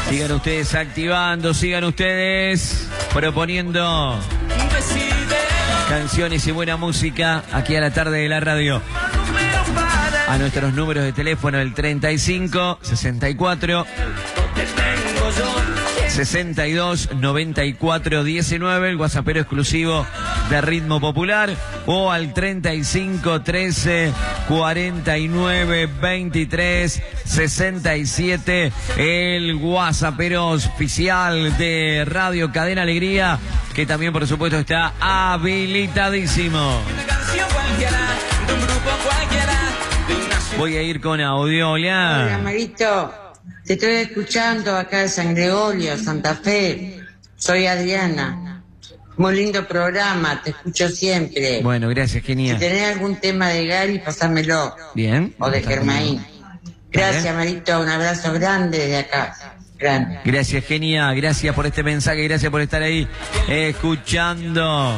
Sigan ustedes activando, sigan ustedes proponiendo canciones y buena música aquí a la tarde de la radio. A nuestros números de teléfono, el 35 64 62 94 19, el WhatsAppero exclusivo de Ritmo Popular, o al 35 13 49 23 67, el WhatsAppero oficial de Radio Cadena Alegría, que también por supuesto está habilitadísimo. Voy a ir con audio. Hola, Marito. Te estoy escuchando acá de San Gregorio, Santa Fe. Soy Adriana. Muy lindo programa, te escucho siempre. Bueno, gracias, genial. Si tenés algún tema de Gary, pasámelo. Bien. O de Germain. Gracias, Marito. Un abrazo grande desde acá. Grande. Gracias, genial. Gracias por este mensaje. Gracias por estar ahí escuchando.